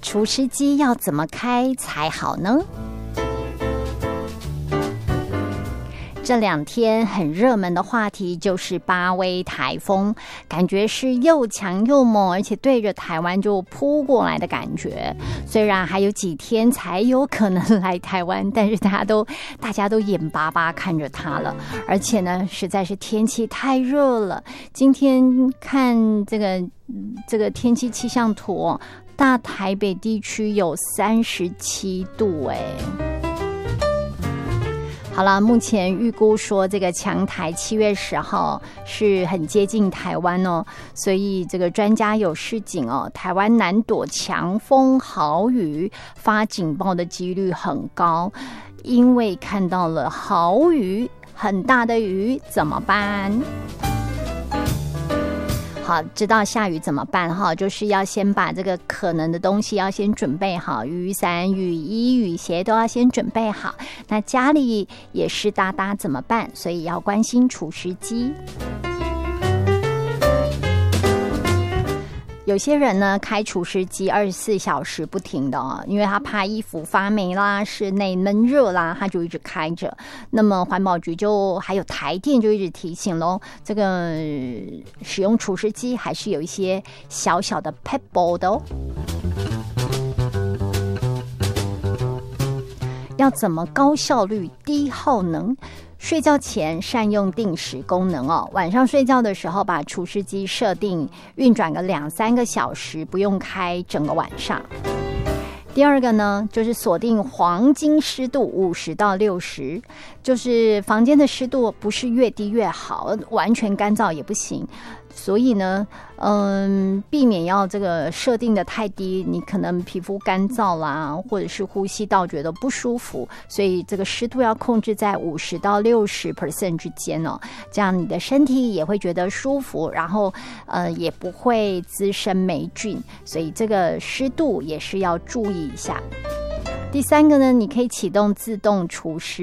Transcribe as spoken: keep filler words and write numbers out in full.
除湿机要怎么开才好呢？这两天很热门的话题就是巴威台风，感觉是又强又猛，而且对着台湾就扑过来的感觉。虽然还有几天才有可能来台湾，但是大家都大家都眼巴巴看着它了。而且呢，实在是天气太热了。今天看这个这个天气气象图哦，大台北地区有三十七度哎。好了，目前预估说这个强台七月十号是很接近台湾哦，所以这个专家有示警哦，台湾难躲强风豪雨，发警报的几率很高，因为看到了豪雨，很大的雨怎么办？好，知道下雨怎么办哈？就是要先把这个可能的东西要先准备好，雨伞、雨衣、雨鞋都要先准备好。那家里也湿哒哒怎么办？所以要关心除湿机。有些人呢开除湿机二十四小时不停的哦，因为他怕衣服发霉啦，室内闷热啦，他就一直开着。那么环保局就还有台电就一直提醒咯，这个使用除湿机还是有一些小小的 pebble 的哦。要怎么高效率、低耗能？睡觉前善用定时功能哦，晚上睡觉的时候把除湿机设定运转个两三个小时，不用开整个晚上。第二个呢，就是锁定黄金湿度五十到六十，就是房间的湿度不是越低越好，完全干燥也不行。所以呢，嗯，避免要这个设定的太低，你可能皮肤干燥啦，或者是呼吸道觉得不舒服，所以这个湿度要控制在五十到六十 percent 之间哦，这样你的身体也会觉得舒服，然后呃也不会滋生霉菌，所以这个湿度也是要注意一下。第三个呢，你可以启动自动除湿。